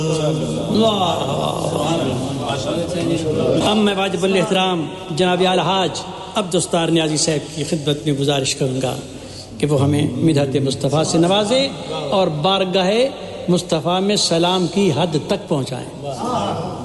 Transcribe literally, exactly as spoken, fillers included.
अब मैं वाजिबुल एहतराम जनाब अलहाज अब्दुस्तार नियाज़ी साहब की खिदमत में गुजारिश करूँगा कि वो हमें मिदहत मुस्तफ़ा से नवाजे और बारगाह मुस्तफ़ा में सलाम की हद तक पहुँचाएँ।